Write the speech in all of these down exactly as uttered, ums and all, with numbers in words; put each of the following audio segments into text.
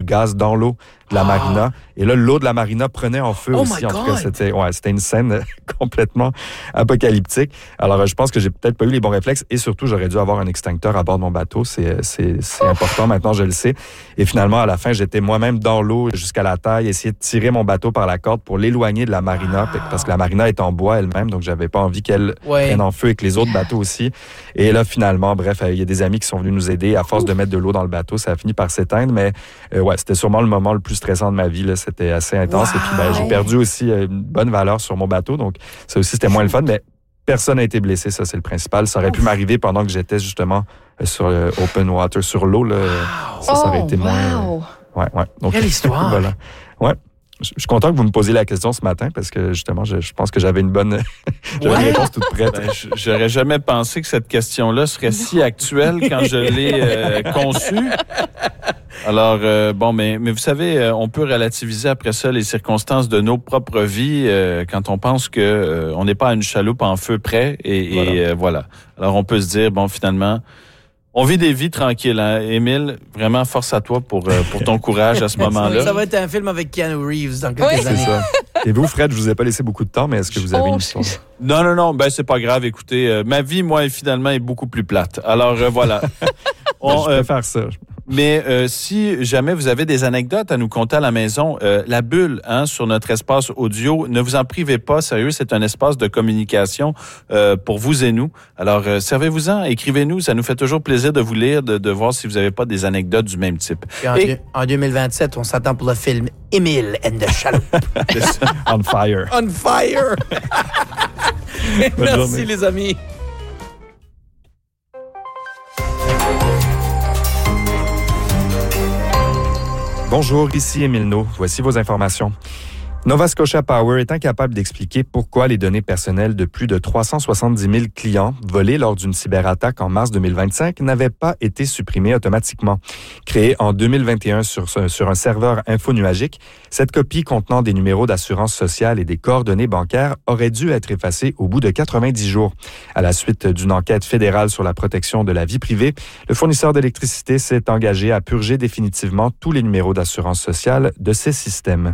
gaz dans l'eau de la Ah. marina. Et là, l'eau de la marina prenait en feu Oh aussi. my En tout cas, God. c'était, ouais, c'était une scène complètement apocalyptique. Alors, je pense que j'ai peut-être pas eu les bons réflexes et surtout, j'aurais dû avoir un extincteur à bord de mon bateau. C'est, c'est, c'est important. Maintenant, je le sais. Et finalement, à la fin, j'étais moi-même dans l'eau jusqu'à la taille, essayer de tirer mon bateau par la corde pour l'éloigner de la marina, Wow. parce que la marina est en bois elle-même, donc j'avais pas envie qu'elle Ouais. prenne en feu et que les autres bateaux aussi. Et là, finalement, bref, il y a des amis qui sont venus nous aider. À force de mettre de l'eau dans le bateau, ça a fini par s'éteindre. Mais euh, ouais, c'était sûrement le moment le plus stressant de ma vie. Là. C'était assez intense. Wow. Et puis, ben, j'ai perdu aussi euh, une bonne valeur sur mon bateau. Donc, ça aussi, c'était moins le fun. Mais personne n'a été blessé. Ça, c'est le principal. Ça aurait pu m'arriver pendant que j'étais justement euh, sur le open water, sur l'eau. Là. Wow. Ça, ça aurait Oh, été moins... wow. Ouais, ouais. Donc, Quelle histoire. voilà. Ouais. Je je suis content que vous me posiez la question ce matin parce que justement, je, je pense que j'avais une bonne j'avais Ouais. une réponse toute prête. Ben, j- j'aurais jamais pensé que cette question-là serait si actuelle quand je l'ai euh, conçue. Alors, euh, bon, mais, mais vous savez, euh, on peut relativiser après ça les circonstances de nos propres vies euh, quand on pense que euh, on n'est pas à une chaloupe en feu près et, Voilà. et euh, voilà. Alors, on peut se dire, bon, finalement, on vit des vies tranquilles. Hein? Émile, vraiment, force à toi pour, euh, pour ton courage à ce moment-là. Ça va être un film avec Keanu Reeves dans quelques Oui. C'est années. ça. Et vous, Fred, je vous ai pas laissé beaucoup de temps, mais est-ce que vous avez Oh, une histoire? Non, non, non, ben c'est pas grave. Écoutez, euh, ma vie, moi, finalement, est beaucoup plus plate. Alors, euh, voilà. On, je euh, peux faire ça. Mais euh, si jamais vous avez des anecdotes à nous conter à la maison, euh, la bulle hein, sur notre espace audio, ne vous en privez pas, sérieux, c'est un espace de communication euh, pour vous et nous. Alors, euh, servez-vous-en, écrivez-nous, ça nous fait toujours plaisir de vous lire, de, de voir si vous n'avez pas des anecdotes du même type. Puis en, Et- deux- en deux mille vingt-sept, on s'attend pour le film Émile and the Chaloupe. C'est ça. On fire. On fire! Bonne Merci journée. les amis. Bonjour, ici Émile No. Voici vos informations. Nova Scotia Power est incapable d'expliquer pourquoi les données personnelles de plus de trois cent soixante-dix mille clients volées lors d'une cyberattaque en mars deux mille vingt-cinq n'avaient pas été supprimées automatiquement. Créée en deux mille vingt et un sur, sur un serveur infonuagique, cette copie contenant des numéros d'assurance sociale et des coordonnées bancaires aurait dû être effacée au bout de quatre-vingt-dix jours. À la suite d'une enquête fédérale sur la protection de la vie privée, le fournisseur d'électricité s'est engagé à purger définitivement tous les numéros d'assurance sociale de ses systèmes.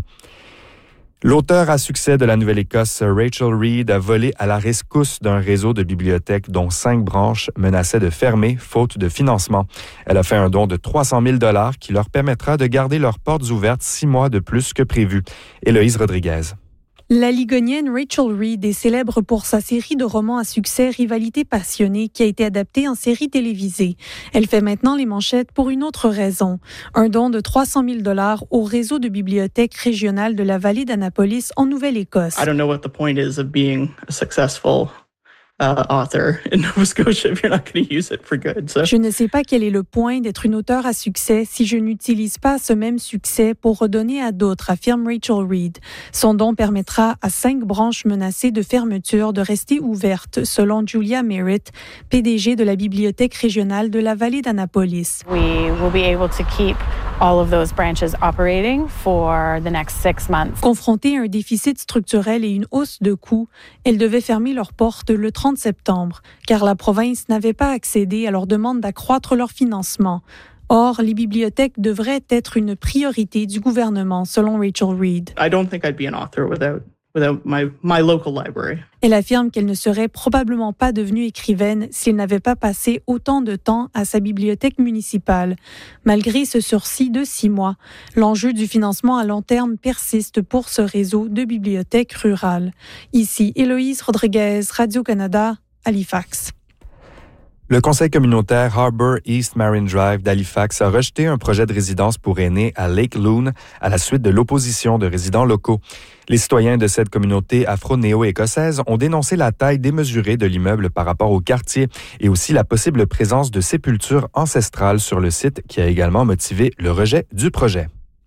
L'auteur à succès de la Nouvelle-Écosse, Rachel Reed, a volé à la rescousse d'un réseau de bibliothèques dont cinq branches menaçaient de fermer faute de financement. Elle a fait un don de trois cent mille dollars qui leur permettra de garder leurs portes ouvertes six mois de plus que prévu. Héloïse Rodriguez. La Ligonienne Rachel Reed est célèbre pour sa série de romans à succès Rivalité passionnée qui a été adaptée en série télévisée. Elle fait maintenant les manchettes pour une autre raison. Un don de trois cent mille dollars au réseau de bibliothèques régionales de la vallée d'Annapolis en Nouvelle-Écosse. I don't know what the point is of being a successful uh, author in Nova Scotia if you're not going to use it for good. So. Je ne sais pas quel est le point d'être une auteure à succès si je n'utilise pas ce même succès pour redonner à d'autres, affirme Rachel Reed. Son don permettra à cinq branches menacées de fermeture de rester ouvertes, selon Julia Merritt, P D G de la Bibliothèque régionale de la vallée d'Annapolis. We will be able to keep all of those branches operating for the next six months. Confrontées à un déficit structurel et une hausse de coûts, elles devaient fermer leurs portes le trente septembre, car la province n'avait pas accédé à leur demande d'accroître leur financement. Or, les bibliothèques devraient être une priorité du gouvernement, selon Rachel Reed. I don't think I'd be an author without without my, my local library. Elle affirme qu'elle ne serait probablement pas devenue écrivaine si elle n'avait pas passé autant de temps à sa bibliothèque municipale. Malgré ce sursis de six mois, l'enjeu du financement à long terme persiste pour ce réseau de bibliothèques rurales. Ici, Héloïse Rodriguez, Radio-Canada, Halifax. Le conseil communautaire Harbour East Marine Drive d'Halifax a rejeté un projet de résidence pour aînés à Lake Loon à la suite de l'opposition de résidents locaux. Les citoyens de cette communauté afro-néo-écossaise ont dénoncé la taille démesurée de l'immeuble par rapport au quartier et aussi la possible présence de sépultures ancestrales sur le site qui a également motivé le rejet du projet.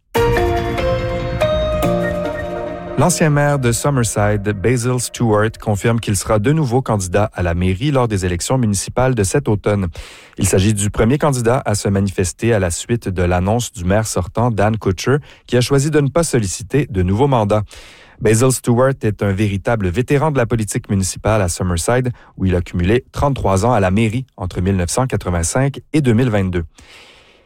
L'ancien maire de Summerside, Basil Stewart, confirme qu'il sera de nouveau candidat à la mairie lors des élections municipales de cet automne. Il s'agit du premier candidat à se manifester à la suite de l'annonce du maire sortant, Dan Kutcher, qui a choisi de ne pas solliciter de nouveaux mandats. Basil Stewart est un véritable vétéran de la politique municipale à Summerside, où il a cumulé trente-trois ans à la mairie entre mille neuf cent quatre-vingt-cinq et deux mille vingt-deux.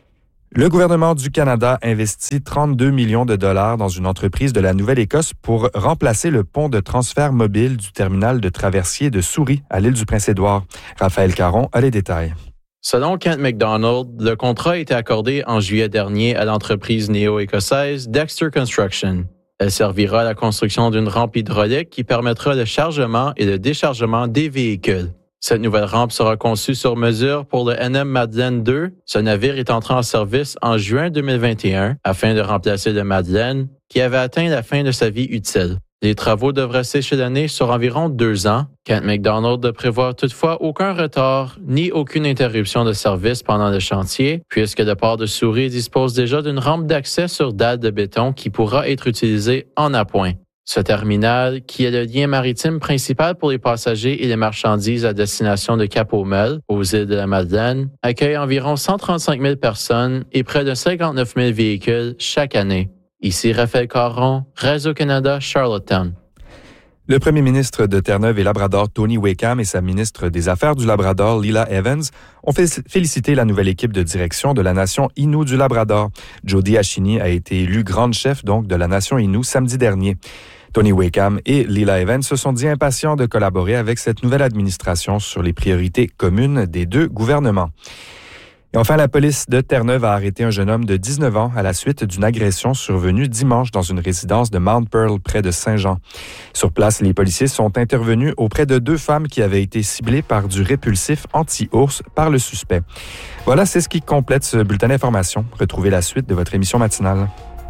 Le gouvernement du Canada investit trente-deux millions de dollars dans une entreprise de la Nouvelle-Écosse pour remplacer le pont de transfert mobile du terminal de traversier de Souris à l'île du Prince-Édouard. Raphaël Caron a les détails. Selon Kent MacDonald, le contrat a été accordé en juillet dernier à l'entreprise néo-écossaise Dexter Construction. Elle servira à la construction d'une rampe hydraulique qui permettra le chargement et le déchargement des véhicules. Cette nouvelle rampe sera conçue sur mesure pour le N M Madeleine deux. Ce navire est entré en service en juin deux mille vingt et un afin de remplacer le Madeleine qui avait atteint la fin de sa vie utile. Les travaux devraient s'échelonner sur environ deux ans. Kent MacDonald ne prévoit toutefois aucun retard ni aucune interruption de service pendant le chantier, puisque le port de Souris dispose déjà d'une rampe d'accès sur dalle de béton qui pourra être utilisée en appoint. Ce terminal, qui est le lien maritime principal pour les passagers et les marchandises à destination de Cap-aux-Melles, aux îles de la Madeleine, accueille environ cent trente-cinq mille personnes et près de cinquante-neuf mille véhicules chaque année. Ici Raphaël Caron, Radio-Canada, Charlottetown. Le premier ministre de Terre-Neuve et Labrador, Tony Wakeham, et sa ministre des Affaires du Labrador, Lila Evans, ont félicité la nouvelle équipe de direction de la nation Innu du Labrador. Jody Achini a été élue grande chef donc de la nation Innu samedi dernier. Tony Wakeham et Lila Evans se sont dit impatients de collaborer avec cette nouvelle administration sur les priorités communes des deux gouvernements. Et enfin, la police de Terre-Neuve a arrêté un jeune homme de dix-neuf ans à la suite d'une agression survenue dimanche dans une résidence de Mount Pearl près de Saint-Jean. Sur place, les policiers sont intervenus auprès de deux femmes qui avaient été ciblées par du répulsif anti-ours par le suspect. Voilà, c'est ce qui complète ce bulletin d'information. Retrouvez la suite de votre émission matinale.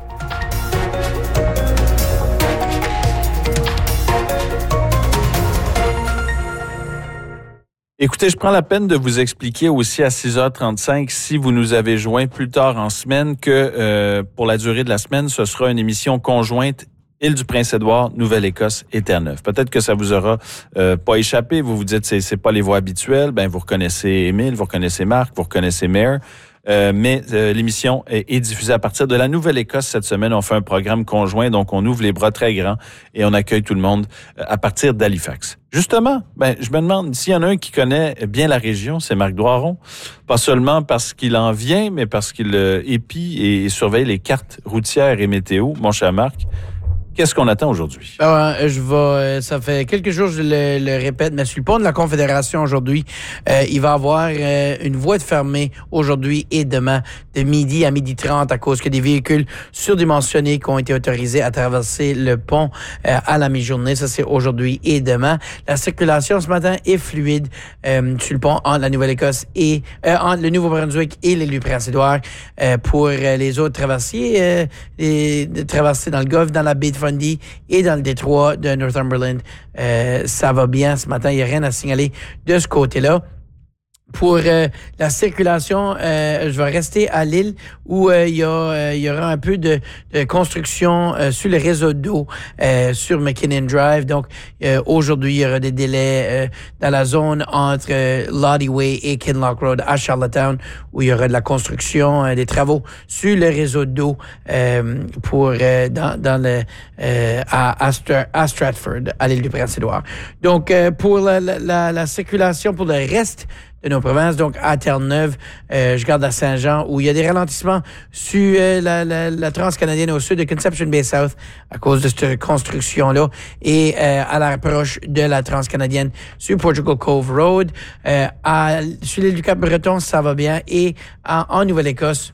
Écoutez, je prends la peine de vous expliquer aussi à six heures trente-cinq, si vous nous avez joint plus tard en semaine, que euh, pour la durée de la semaine, ce sera une émission conjointe Île du Prince-Édouard, Nouvelle-Écosse et Terre-Neuve. Peut-être que ça vous aura euh, pas échappé. Vous vous dites c'est c'est pas les voix habituelles. Ben vous reconnaissez Émile, vous reconnaissez Marc, vous reconnaissez Mare. Euh, mais euh, l'émission est, est diffusée à partir de la Nouvelle-Écosse cette semaine. On fait un programme conjoint, donc on ouvre les bras très grands et on accueille tout le monde euh, à partir d'Halifax. Justement, ben je me demande s'il y en a un qui connaît bien la région, c'est Marc Doiron. Pas seulement parce qu'il en vient, mais parce qu'il euh, épie et surveille les cartes routières et météo. Mon cher Marc, qu'est-ce qu'on attend aujourd'hui? Euh, je vais, ça fait quelques jours, je le, le répète, mais sur le pont de la Confédération aujourd'hui, euh, il va y avoir euh, une voie de fermée aujourd'hui et demain, de midi à midi trente, à cause que des véhicules surdimensionnés qui ont été autorisés à traverser le pont euh, à la mi-journée. Ça, c'est aujourd'hui et demain. La circulation ce matin est fluide euh, sur le pont entre la Nouvelle-Écosse et euh, entre le Nouveau-Brunswick et l'île du Prince-Édouard. Euh, pour euh, les autres traversiers, euh, les, de traverser dans le Golfe, dans la baie de Fundy et dans le détroit de Northumberland. Euh, ça va bien ce matin, il n'y a rien à signaler de ce côté-là. Pour euh, la circulation, euh, je vais rester à l'île où euh, il y a, euh, il y aura un peu de, de construction euh, sur le réseau d'eau euh, sur McKinnon Drive. Donc euh, aujourd'hui, il y aura des délais euh, dans la zone entre euh, Lottie Way et Kinloch Road à Charlottetown, où il y aura de la construction, euh, des travaux sur le réseau d'eau euh, pour euh, dans, dans le euh, à, à, Stra- à Stratford, à l'île du Prince-Édouard. Donc euh, pour la, la, la circulation pour le reste de nos provinces, donc à Terre-Neuve, euh, je garde à Saint-Jean, où il y a des ralentissements sur euh, la, la, la transcanadienne au sud de Conception Bay South à cause de cette construction-là, et euh, à l'approche de la transcanadienne sur Portugal Cove Road. Euh, à, sur l'île du Cap-Breton, ça va bien, et à, en Nouvelle-Écosse,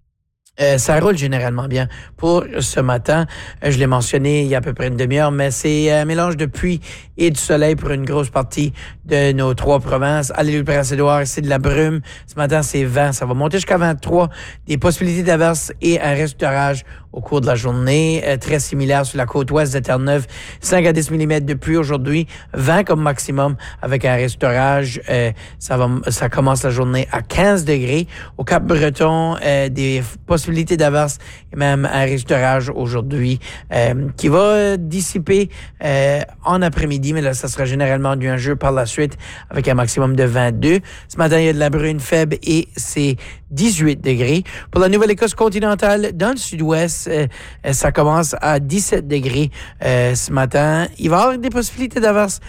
Euh, ça roule généralement bien. Pour ce matin, euh, je l'ai mentionné il y a à peu près une demi-heure, mais c'est un mélange de pluie et du soleil pour une grosse partie de nos trois provinces. À l'île du Prince-Édouard, c'est de la brume. Ce matin, c'est vingt. Ça va monter jusqu'à vingt-trois. Des possibilités d'averse et un risque d'orage au cours de la journée. Euh, très similaire sur la côte ouest de Terre-Neuve. cinq à dix millimètres de pluie aujourd'hui. vingt comme maximum avec un risque d'orage. Euh, ça va, ça commence la journée à quinze degrés. Au Cap-Breton, euh, des possibilités d'averse et même un risque d'orage aujourd'hui euh, qui va dissiper euh, en après-midi, mais là, ça sera généralement du nuageux par la suite avec un maximum de vingt-deux. Ce matin, il y a de la bruine faible et c'est dix-huit degrés. Pour la Nouvelle-Écosse continentale, dans le sud-ouest, euh, ça commence à dix-sept degrés euh, ce matin. Il va y avoir des possibilités d'averse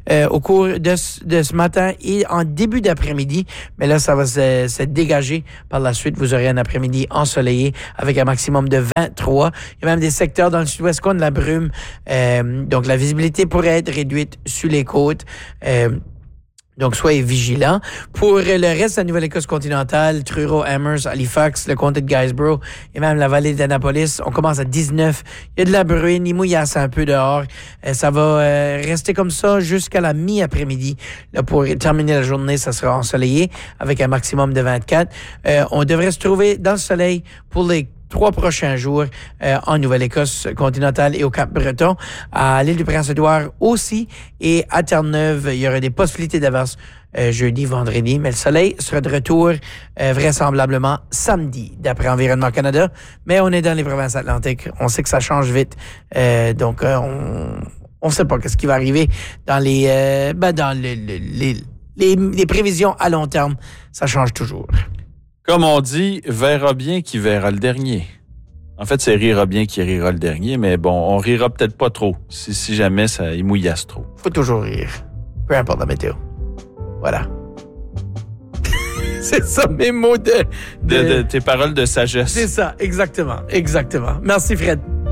euh, au cours de, de ce matin et en début d'après-midi. Mais là, ça va se, se dégager. Par la suite, vous aurez un après-midi ensoleillé avec un maximum de vingt-trois. Il y a même des secteurs dans le sud-ouest qui ont de la brume. Euh, donc, la visibilité pourrait être réduite sur les côtes. Euh, Donc, soyez vigilants. Pour le reste de la Nouvelle-Écosse continentale, Truro, Amherst, Halifax, le comté de Guysborough et même la vallée d'Annapolis, on commence à dix-neuf. Il y a de la bruine, il mouillasse un peu dehors. Euh, ça va euh, rester comme ça jusqu'à la mi-après-midi. Là, pour terminer la journée, ça sera ensoleillé avec un maximum de vingt-quatre. Euh, on devrait se trouver dans le soleil pour les trois prochains jours euh, en Nouvelle-Écosse continentale et au Cap-Breton, à l'île du Prince-Édouard aussi, et à Terre-Neuve, il y aura des possibilités d'averse euh, jeudi, vendredi, mais le soleil sera de retour euh, vraisemblablement samedi, d'après Environnement Canada, mais on est dans les provinces atlantiques, on sait que ça change vite, euh, donc euh, on ne sait pas ce qui va arriver dans les, euh, ben dans le, le, les, les, les prévisions à long terme, ça change toujours. Comme on dit, verra bien qui verra le dernier. En fait, c'est rira bien qui rira le dernier, mais bon, on rira peut-être pas trop si, si jamais ça y mouillasse trop. Faut toujours rire, peu importe la météo. Voilà. C'est ça mes mots de, de... de... de tes paroles de sagesse. C'est ça, exactement, exactement. Merci Fred.